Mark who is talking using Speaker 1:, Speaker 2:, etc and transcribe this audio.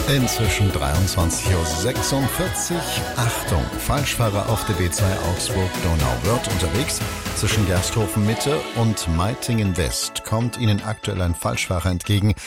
Speaker 1: Inzwischen 23:46 Uhr. Achtung, Falschfahrer auf der B2 Augsburg-Donauwörth unterwegs. Zwischen Gersthofen Mitte und Meitingen West kommt Ihnen aktuell ein Falschfahrer entgegen.